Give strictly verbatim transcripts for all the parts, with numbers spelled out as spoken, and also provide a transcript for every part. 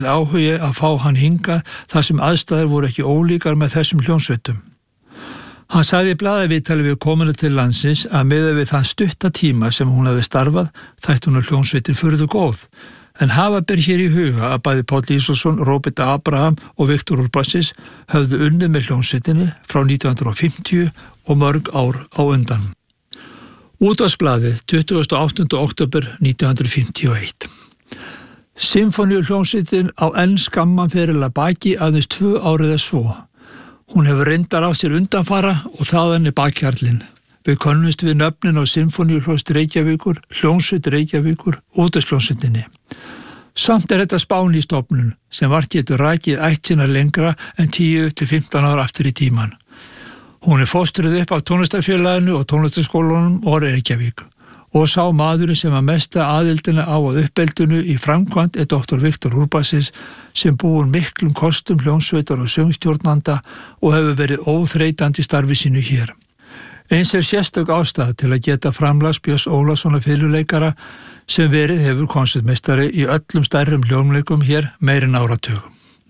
áhugi að fá hann hingað þar sem aðstæður voru ekki ólíkar með þessum hljómsveitum. Hann sagði í blaðaviðtali við komuna til landsins að miðað við þann stutta tíma sem hún hafi starfað þætti hún að hljómsveitin furðu góð. En hafa ber hér í huga að bæði Páll Ísólfsson, Róbert Abraham og Viktor Urbassis höfðu unnið með hljómsveitinni frá nítján hundruð fimmtíu og mörg ár á undan. Útvarpsblaðið tuttugasta og áttunda október nítján hundruð fimmtíu og eitt. Sinfóníuhljómsveitin á enn skamman feril að baki aðeins tvö árið eða svo. Hún hefur reyndar á sér undanfara og þaðan er bakhjarlinn. Við könnumst við nöfnin á Sinfóníuhljómsveit Reykjavíkur, Hljómsveit Reykjavíkur, útvarpshljómsveitinni. Samt er þetta Spáni stofnun sem vart getur rakið ætt sinna lengra en tíu til fimmtán ára aftur í tíman. Hún er fóstruð upp af tónlistarfélaginu og tónlistarskólanum og Reykjavík og sá maðurinn sem að mesta aðildina á að uppeldinu í framkvæmd er doktor Viktor Urbassis sem búin miklum kostum hljómsveitar og söngstjórnanda og hefur verið óþreytandi starfi sínu hér. Eins er sérstök ástæða til að geta framlags Björns Ólasonar fiðluleikara sem verið hefur konsertmeistari í öllum stærrum hljómleikum hér meirinn áratug.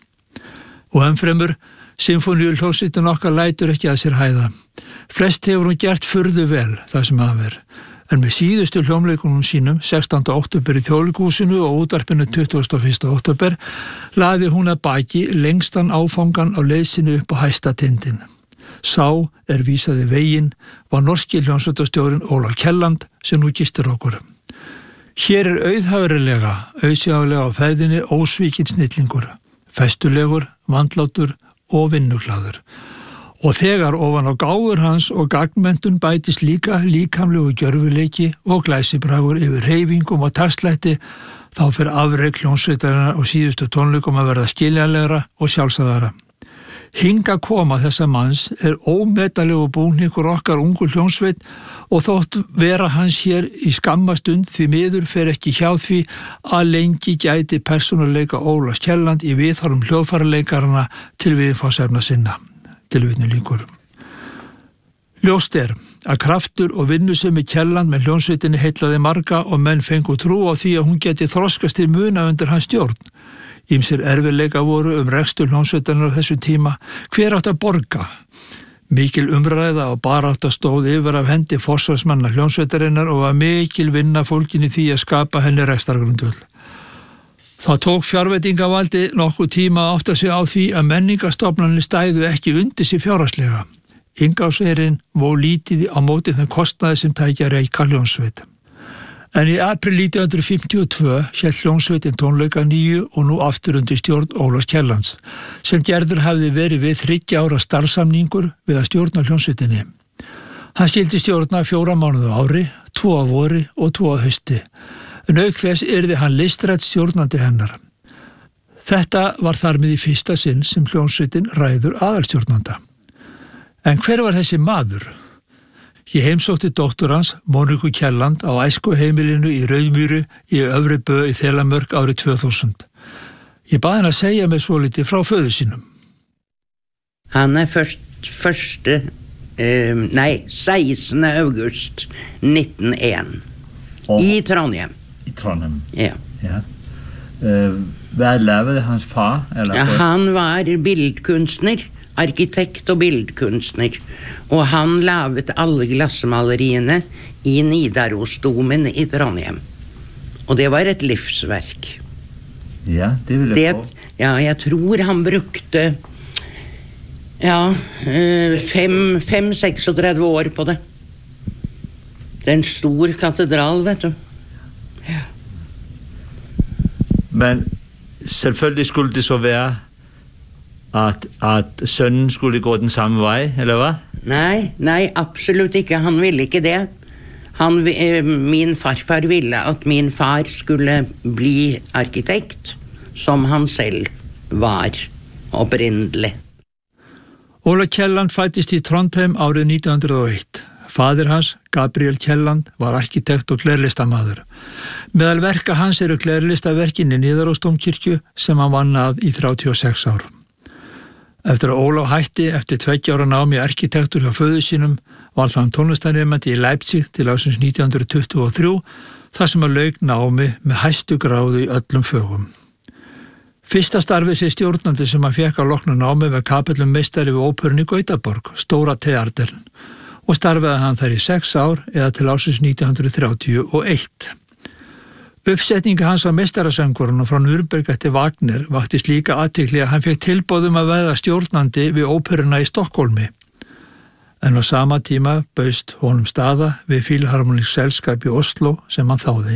Og ennfremur, Sinfóníuhljómsveitin okkar lætur ekki að sér hæða. Flest hefur hún gert furðu vel það sem af er. En með síðustu hljómleikunum sínum, sextánda október í Þjóðleikhúsinu og útvarpinu tuttugasta og fyrsta október, laði hún að baki lengstan áfangan á leiðsinu upp á hæsta tindin. Sá er vísaði veginn var norski hljómsveitarstjórinn Ólaf Kielland sem nú gistir okkur. Hér er auðhæfurilega, auðsjálega á ferðinni ósvíkinn snillingur, festulegur, vandlátur og vinnuglaður. Og þegar ofan á gáfur hans og gagnmentun bætist líka líkamlegu gjörfuleiki og glæsibragur yfir hreyfingum og takslætti, þá fer afrek hljómsveitarinnar og síðustu tónleikum að verða skiljanlegra og sjálfsagðara. Hinga koma þessa manns er ómetalegu búningur okkar ungu hljómsveit og þótt vera hans hér í skammastund því miður fer ekki hjá því að lengi gæti persónuleika Ólafs Kielland í viðhorfum hljóðfæraleikarana til viðfangsefna sinna. Tilvitnun lýkur. Ljóst er að kraftur og vinnusemi Kielland með hljómsveitinni heillaði marga og menn fengu trú á því að hún geti þroskast til muna undir hans stjórn. Ýmsir erfiðleika voru um rekstur hljómsveitarinnar á þessum tíma. Hver átt að borga? Mikil umræða og barátta stóð yfir af hendi forsvarsmanna hljómsveitarinnar og var mikil vinna fólkin í því að skapa henni rekstrargrundvöll. Það tók fjárveitingavaldi nokkuð tíma að átta sig á því að menningarstofnanir stæðu ekki undir sig fjárhagslega. Inngangserinn vó lítið á móti þeim kostnaði sem tækja reika hljómsveit. En í apríl nítján hundruð fimmtíu og tvö hélt hljómsveitin tónleika nýju og nú aftur undir stjórn Ólafs Kiellands, sem gerður hafði verið við þriggja ára starfsamningur við að stjórna hljómsveitinni. Hann skildi stjórna fjóra mánuði á ári, tvo á vori og tvo á hausti. En auk þess yrði hann listrænt stjórnandi hennar. Þetta var þar með í fyrsta sinn sem hljómsveitin ræður aðalstjórnanda. En hver var þessi maður? Ég heimsótti dóttur hans, Móniku Kielland, á æskuheimilinu í Rauðmýru í Öfri Bø í Þelamörk árið tvö þúsund. Ég bað hann að segja mig svolítið frá föður sínum. Han er først, første, um, nei, sekstende august nitten null en i Trondheim. I Trondheim? Ja. Ja. Uh, hvad lavede hans far? Eller? Ja, han var bildkunstner, arkitekt og bildkunstner, og han lavet alle glassmaleriene i Nidarosdomen i Trondheim. Og det var et livsverk. Ja, det vil jeg få. Ja, jeg tror han brukte ja, fem, fem, seksogtredve år på det. Det er en stor katedral, vet du. Ja. Men selvfølgelig skulle det så være at, at sønnen skulle gå den samme vej, eller hvad? Nej, nej, absolut ikke. Han ville ikke det. Han, min farfar ville at min far skulle bli arkitekt, som han selv var opprinnelig. Ólaf Kielland fættist í Trondheim árið nítján hundruð og eitt. Fadir hans, Gabriel Kielland, var arkitekt og glerlistamaður. Meðal verka hans eru glerlistaverkin í Niðarósdómkirkju sem hann vann að í þrjátíu og sex ár. Eftir að Ólaf hætti eftir tveggja ára námi arkitektur hjá föður sínum var hann tónlistarnemandi í Leipzig til ársins nítján hundruð tuttugu og þrjú þar sem að lauk námi með hæstu gráðu í öllum fögum. Fyrsta starfið sé stjórnandi sem hann fékk á loknu námi við kapellum meistari við óperunni í Gautaborg, Stóra Teatern, og starfaði hann þær í sex ár eða til ársins nítján hundruð þrjátíu og eitt. Uppsetninga hans á meistarasöngurinn frá Nürnberg eftir Wagner vakti slíka athygli að hann fékk tilboðum að verða stjórnandi við óperuna í Stokkólmi. En á sama tíma bauðst honum staða við Filharmonisk selskap í Oslo sem hann þáði.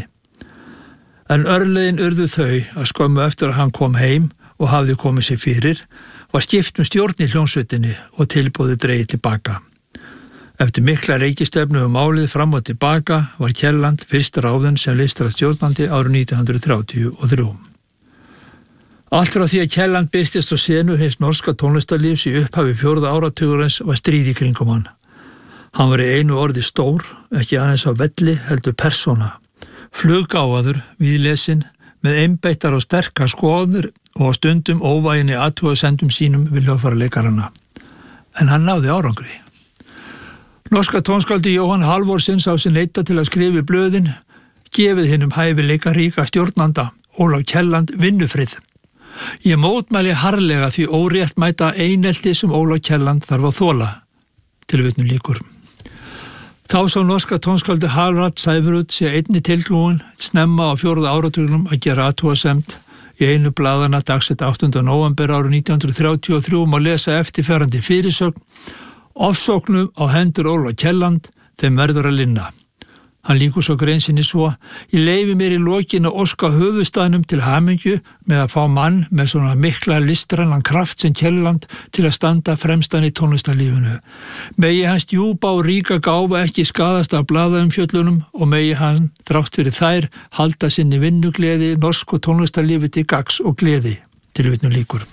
En örlögin urðu þau að skömmu eftir að hann kom heim og hafði komið sér fyrir, var skipt um stjórn í hljómsveitinni og tilboði dregið tilbaka. Eftir mikla reikistefnu um málið fram og tilbaka var Kielland fyrst ráðinn sem listrastjórnandi árið nítján hundruð þrjátíu og þrjú. Allt frá því að Kielland birtist á senu hins norska tónlistarlífs í upphafi fjórða áratugurins var stríð í kringum hann. Hann var í einu orði stór, ekki aðeins á velli heldur persóna. Fluggáfaður, víðlesinn, með einbeittar og sterkar skoðanir og á stundum óvæginni athugasendum sínum við hljóðfæralekarana. En hann náði árangri. Norska tónskáldi Jóhann Halvorsens á sin leita til að skrifa í blöðin, gefið hinum hæfileika ríka stjórnanda Ólaf Kielland vinnufrið. Ég mótmæli harðlega því óréttmæta einelti sem Ólaf Kielland þarf að þola, tilvitnun lýkur. Þá sá norska tónskáldi Harald Sæverud sé einni tiltrúin snemma á fjórða áratugnum að gera athugasemd í einu blaðana dagsett áttunda nóvember árið nítján hundruð þrjátíu og þrjú má lesa eftirfarandi fyrirsögn: Ofsóknum á hendur Ólaf Kielland, þeim verður að linna. Hann lýkur svo grein sinni svo: Ég leyfi mér í lokin að óska höfuðstaðnum til hamingju með að fá mann með svona mikla listrænan kraft sem Kielland til að standa fremstan í tónlistarlífinu. Megi hans djúpa og ríka gáfa ekki skaðast af blaðaumfjöllunum og megi hann, þrátt fyrir þær, halda sinni vinnugleði norsku tónlistarlífi til gagns og gleði. Tilvitnun lýkur.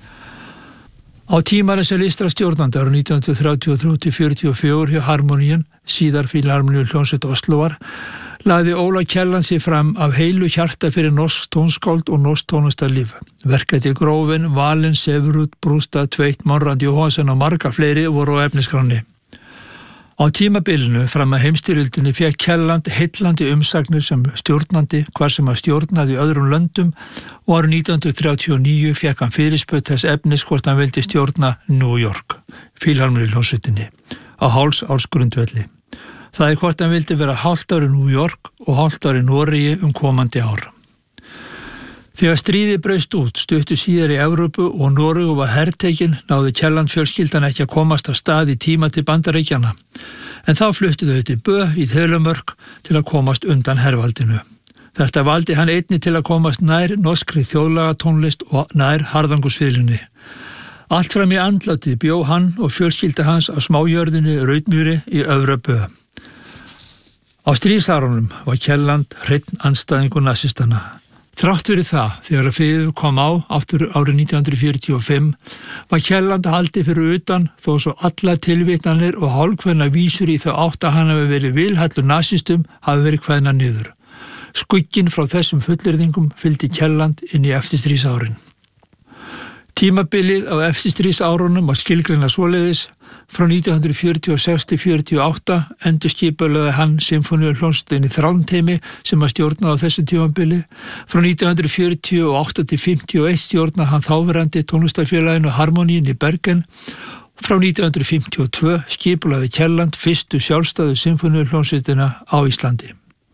Á tímana sem listrastjórnandi árið nítján hundruð þrjátíu og þrjú til fjörutíu og fjögur hjá Harmoníun, síðar Filharmoníu hljómsveit Osloar, lagði Ólaf Kielland sig fram af heilu hjarta fyrir norsk tónskáld og norsk tónlistarlíf. Verkefni Grófin, Valin, Severud, Brústad, Tveit, Monrad Jóhannsson og marga fleiri voru á efnisskráni. Á tímabilinu fram að heimstyrjöldinni fékk Kielland heillandi umsagnir sem stjórnandi hvar sem að stjórnaði í öðrum löndum og árið nítján hundruð þrjátíu og níu fékk hann fyrirspurn þess efnis hvort hann vildi stjórna New York, Filharmoníu hljómsveitinni, á hálfs árs grundvelli. Það er hvort hann vildi vera hálft ár í New York og hálft ár í Noregi um komandi ár. Þegar stríðið braust út stuttu síðar í Evrópu og Noregu var hertekinn, náði Kielland fjölskyldan ekki að komast af stað í tíma til Bandaríkjanna, en þá fluttu þau til Bø í Þölumörk til að komast undan hervaldinu. Þetta valdi hann einni til að komast nær norskri þjóðlagatónlist og nær harðangusfiðlunni. Allt fram í andlátið bjó hann og fjölskylda hans á smájörðinni Raudmýri í Öfra Bø. Á stríðsárunum var Kielland hreinn andstæðingur nasistana. Þrátt fyrir það, þegar að fyrir kom á aftur árið nítján hundruð fjörutíu og fimm, var Kielland haldið fyrir utan þó svo allar tilvitnanir og hálfkveðna vísur í þá átt að hann hafi verið vilhallur nasistum hafi verið kveðna niður. Skugginn frá þessum fullyrðingum fylgdi Kielland inn í eftirstríðsárin. Tímabilið á eftirstríðsárunum var skilgreina svoleiðis. Frá nítján hundruð fjörutíu og sex til fjörutíu og átta endurskipulagði hann symfóníuhljómsveitinni Þrándheimi sem að stjórna á þessu tímabili. Frá nítján hundruð fjörutíu og átta til fimmtíu og eitt stjórnaði hann þáverandi tónlistarfélaginu Harmoníun í Bergen. Frá nítján hundruð fimmtíu og tvö skipulagði Kielland fyrstu sjálfstæðu symfóníuhljómsveitina á Íslandi.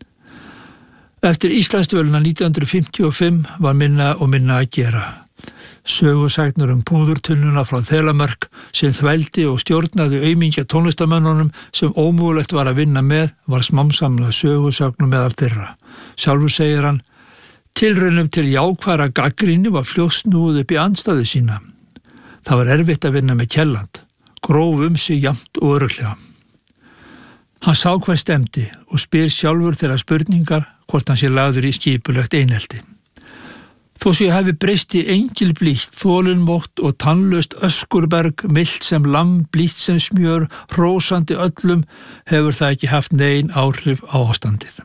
Eftir Íslandsdvölina nítján hundruð fimmtíu og fimm var minna og minna að gera. Sögusagnir um púðurtunnuna frá Þelamörk sem þvældi og stjórnaði aumingja tónlistamönnunum sem ómögulegt var að vinna með var smámsamlega sögusagnum meðal þeirra. Sjálfur segir hann: Tilraunum til jákværa gagnrýni var fljótt snúið upp í andstæðu sína. Það var erfitt að vinna með Kielland, gróf um sig jafnt og örugglega. Hann sá hvað stemdi og spyr sjálfur þeirra spurningar hvort hann sé lagður í skipulegt einelti. Þó svo ég hefi breyst í engilblítt, þolinmótt og tannlaust öskurberg, milt sem lamm, blítt sem smjör, hrósandi öllum, hefur það ekki haft nein áhrif á ástandið.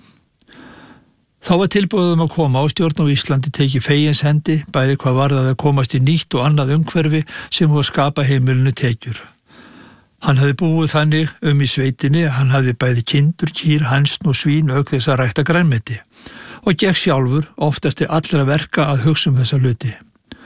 Þá var tilboðum að koma á stjórn á Íslandi tekið fegins hendi, bæði hvað varðaði að komast í nýtt og annað umhverfi sem var að skapa heimilinu tekjur. Hann hafði búið þannig um í sveitinni, hann hafði bæði kindur, kýr, hansn og svín auk þess að rækta grænmeti og gekk sjálfur oftast til allra verka að hugsa um þessa hluti.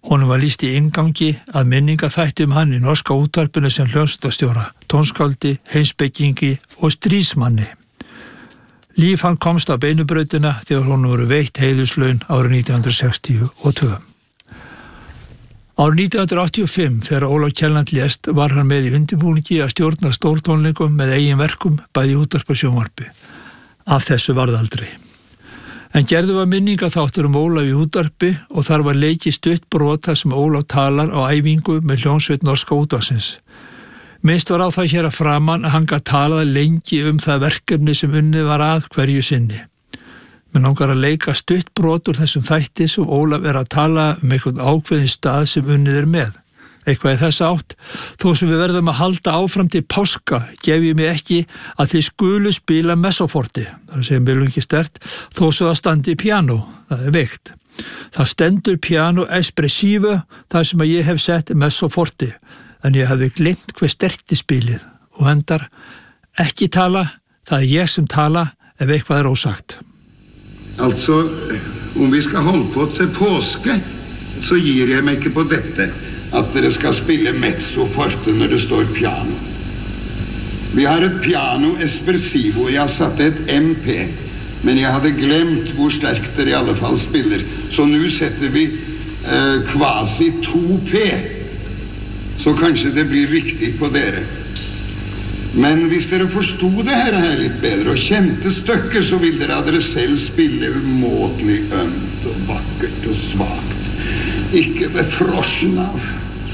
Honum var lýst í inngangi að minningaþætti um hann í norska útvarpinu sem hljómsveitarstjóra, tónskáldi, heimspekingi og stríðsmanni. Líf hann komst á beinubrautina þegar honum voru veitt heiðurslaun árið nítján hundruð sextíu og tvö. Árið nítján hundruð áttatíu og fimm þegar Ólaf Kielland lést var hann með í undirbúningi að stjórna stórtónleikum með eigin verkum bæði í útvarpi og sjónvarpi. Af þessu varð aldrei. En gerðu var minningaþáttur um Ólaf í útvarpi og þar var leikið stutt brot þar sem Ólaf talar á æfingu með hljómsveit norska útvarpsins. Minnst var á það hér að framan að hann gat talað lengi um það verkefni sem unnið var að hverju sinni. Mér langar að leika stutt brot úr þessum þætti sem Ólaf er að tala um einhvern ákveðin stað sem unnið er með. Eitthvað í þessa átt, þó sem við verðum að halda áfram til páska, gef ég mig ekki að þið skulu spila messoforti, það er að segja mjög stert, þó svo það standi piano, það er veikt. Það stendur piano espressivo þar sem að ég hef sett messoforti, en ég hefði glemt hver sterti spilið og endar ekki tala, það er ég som tala ef eitthvað er ósagt. Altså, om vi skal holde på til påske, så gir jeg meg ikke på dette. At dere skal spille mezzo forte når det står piano. Vi har et piano espressivo, jeg satte et M P, men jeg hadde glemt hvor sterkt dere i alle fall spiller. Så nu setter vi eh, kvasi to P, så kanskje det blir riktig på dere. Men hvis dere forstod det her, her litt bedre og kjente stykket, så vil dere at dere selv spille umåtelig ømt og vakkert og svagt. Ikke befrosjen av.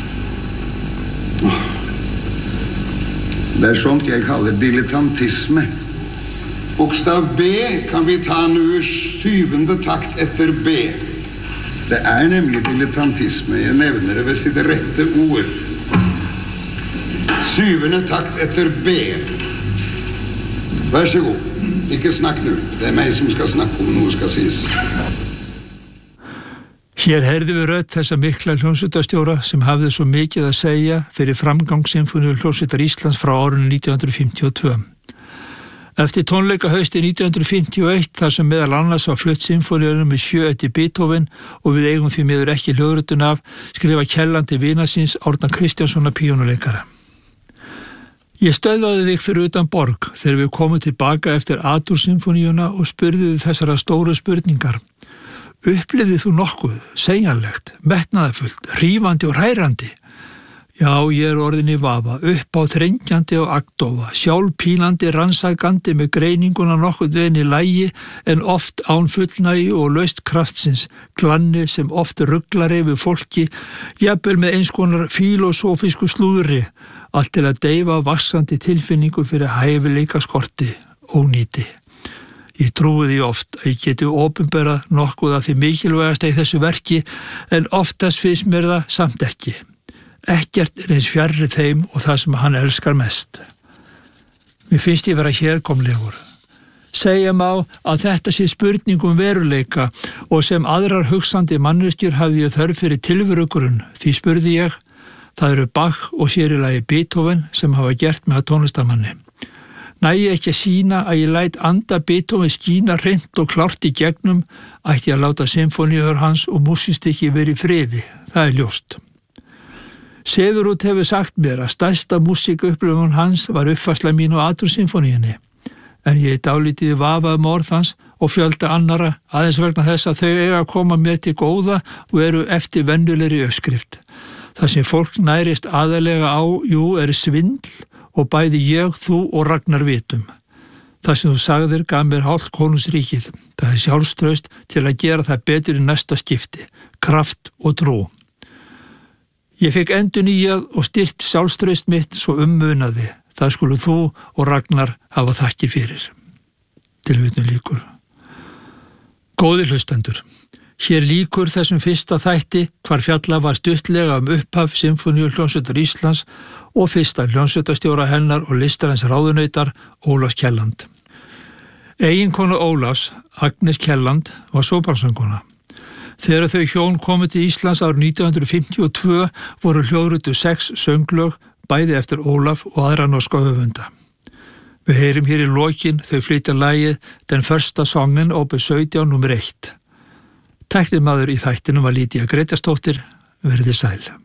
Det er sånt jeg kaller dilettantisme. Bokstav B kan vi ta nu syvende takt etter B. Det er nemlig dilettantisme. Jeg nevner det ved sitt rette ord. Syvende takt etter B. Vær så god. Ikke snakk nu. Det er meg som skal snakke om noe skal sies. Hér heyrði við rödd þessa mikla hljómsveitarstjóra sem hafði svo mikið að segja fyrir framgang Sinfóníu hljómsveitar Íslands frá árinu nítján hundruð fimmtíu og tvö. Eftir tónleika hausti nítján hundruð fimmtíu og eitt þar sem meðal annars var flutt sinfóníunum með sjö eftir Beethoven og við eigum því miður ekki hljóðritun af, skrifa Kielland til vina síns Árna Kristjánssonar píanóleikara. Ég stöðvaði þig fyrir utan borg þegar við komum tilbaka eftir Adur-sinfóníuna og spurði þið þessara stóru spurningar. Upplifðið þú nokkuð, segjanlegt, metnaðarfullt, hrífandi og hrærandi? Já, ég er orðin í vafa, upp á þrengjandi og agdofa, sjálfpínandi, rannsakandi með greininguna nokkuð veginn í lægi en oft án fullnægi og laust kraftsins, glanni sem oft rugglar yfir fólki, jafnvel með eins konar filosófísku slúðri, allt til að deyfa vaxandi tilfinningu fyrir hæfileika skorti, ónýti. Ég trúi því oft að ég geti opinberað nokkuð af því mikilvægasta í þessu verki en oftast finnst mér það samt ekki. Ekkert er eins fjarri þeim og það sem hann elskar mest. Mér finnst ég vera hérkomlegur. Segja má að þetta sé spurning um veruleika og sem aðrar hugsandi manneskjur hafði ég þörf fyrir tilverugrunn því spurði ég, það eru Bach og sér í lagi Beethoven sem hafa gert með að tónlistarmanni. Næ ég ekki að sína að ég læt anda Beethoven skína hreint og klárt í gegnum, ætti að láta sinfóníur hans og músístykki verið í friði, það er ljóst. Severút hefur sagt mér að stærsta músíkaupplifun hans var uppfærsla mín á Adur-sinfóníunni, en ég er dálítið vafað um orð hans og fjölda annara aðeins vegna þess að þau eiga að koma mér til góða og eru eftir venjulegri uppskrift. Það sem fólk nærist aðalega á, jú, er svindl og bæði ég, þú og Ragnar vitum. Það sem þú sagðir gaf mér hálft konungsríkið. Það er sjálfstraust til að gera það betur í næsta skipti, kraft og trú. Ég fekk endurnýjað og styrt sjálfstraust mitt svo ummunaði. Það skulu þú og Ragnar hafa þakkir fyrir. Tilvitnun lýkur. Góðir hlustendur. Hér lýkur þessum fyrsta þætti hvar fjalla var stuttlega um upphaf Sinfóníu hljómsveitar Íslands og fyrsta hljómsveitarstjóra hennar og listarins ráðunautar Ólafs Kielland. Eiginkona Ólafs, Agnes Kielland, var sópransönguna. Þegar þau hjón komið til Íslands árið nítján hundruð fimmtíu og tvö voru hljóðrituð sex sönglög bæði eftir Ólaf og aðra norska höfunda. Við heyrim hér í lokin þau flytja lagið Den första sången opus sautján númer eitt. Tæknimaður í þættinum var Lídía Grétarsdóttir, Verði sæl.